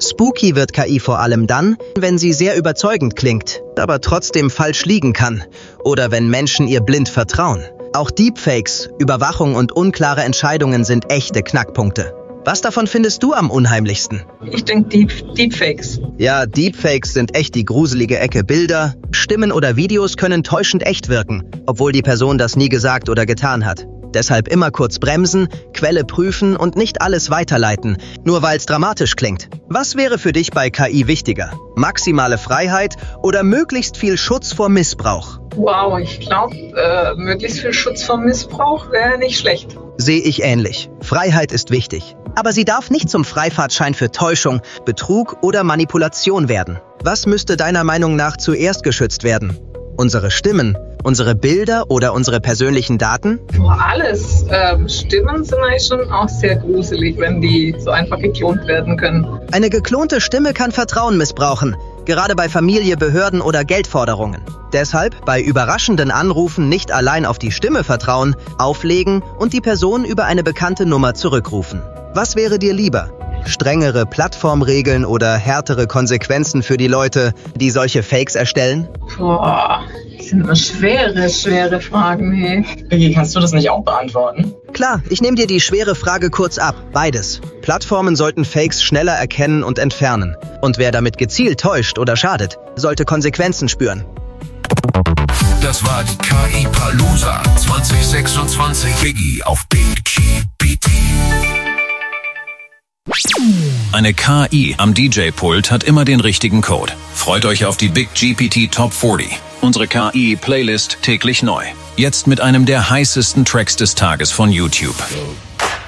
Spooky wird KI vor allem dann, wenn sie sehr überzeugend klingt, aber trotzdem falsch liegen kann. Oder wenn Menschen ihr blind vertrauen. Auch Deepfakes, Überwachung und unklare Entscheidungen sind echte Knackpunkte. Was davon findest du am unheimlichsten? Ich denke Deepfakes. Ja, Deepfakes sind echt die gruselige Ecke. Bilder, Stimmen oder Videos können täuschend echt wirken, obwohl die Person das nie gesagt oder getan hat. Deshalb immer kurz bremsen, Quelle prüfen und nicht alles weiterleiten, nur weil es dramatisch klingt. Was wäre für dich bei KI wichtiger? Maximale Freiheit oder möglichst viel Schutz vor Missbrauch? Wow, ich glaube, möglichst viel Schutz vor Missbrauch wäre nicht schlecht. Sehe ich ähnlich. Freiheit ist wichtig. Aber sie darf nicht zum Freifahrtschein für Täuschung, Betrug oder Manipulation werden. Was müsste deiner Meinung nach zuerst geschützt werden? Unsere Stimmen, unsere Bilder oder unsere persönlichen Daten? Alles. Stimmen sind eigentlich schon auch sehr gruselig, wenn die so einfach geklont werden können. Eine geklonte Stimme kann Vertrauen missbrauchen, gerade bei Familie, Behörden oder Geldforderungen. Deshalb bei überraschenden Anrufen nicht allein auf die Stimme vertrauen, auflegen und die Person über eine bekannte Nummer zurückrufen. Was wäre dir lieber? Strengere Plattformregeln oder härtere Konsequenzen für die Leute, die solche Fakes erstellen? Boah, das sind immer schwere Fragen, hey. Vicky, kannst du das nicht auch beantworten? Klar, ich nehme dir die schwere Frage kurz ab. Beides. Plattformen sollten Fakes schneller erkennen und entfernen. Und wer damit gezielt täuscht oder schadet, sollte Konsequenzen spüren. Das war die KI-Palooza 2026 Biggie auf Big GPT. Eine KI am DJ-Pult hat immer den richtigen Code. Freut euch auf die Big GPT Top 40. Unsere KI-Playlist täglich neu. Jetzt mit einem der heißesten Tracks des Tages von YouTube.